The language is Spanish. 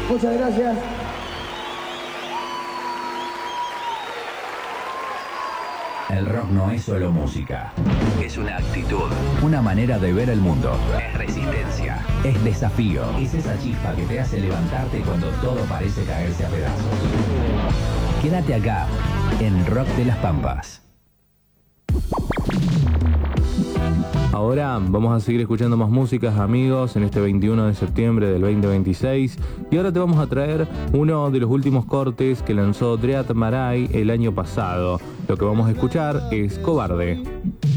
Muchas gracias. El rock no es solo música, es una actitud, una manera de ver el mundo, es resistencia, es desafío, es esa chispa que te hace levantarte cuando todo parece caerse a pedazos. Quédate acá, en Rock de las Pampas. Ahora vamos a seguir escuchando más músicas, amigos, en este 21 de septiembre del 2026. Y ahora te vamos a traer uno de los últimos cortes que lanzó Dread Marai el año pasado. Lo que vamos a escuchar es Cobarde.